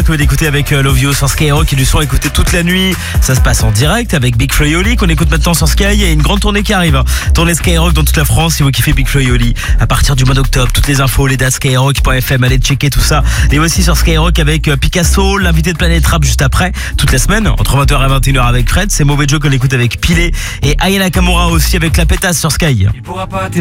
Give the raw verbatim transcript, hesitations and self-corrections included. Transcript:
que d'écouter avec euh, Love You sur Skyrock, qui du son écouté toute la nuit. Ça se passe en direct avec Big Flo et Oli qu'on écoute maintenant sur Sky. Il y a une grande tournée qui arrive. Hein. Tournée Skyrock dans toute la France si vous kiffez Big Flo et Oli. À partir du mois d'octobre, toutes les infos, les dates skyrock point f m, allez checker tout ça. Et aussi sur Skyrock avec euh, Picasso, l'invité de Planète Rap juste après, toute la semaine, entre vingt heures et vingt et une heures avec Fred. C'est Mauvais Joe qu'on écoute avec Pilé et Aya Nakamura aussi avec La Pétasse sur Sky. Il pourra pas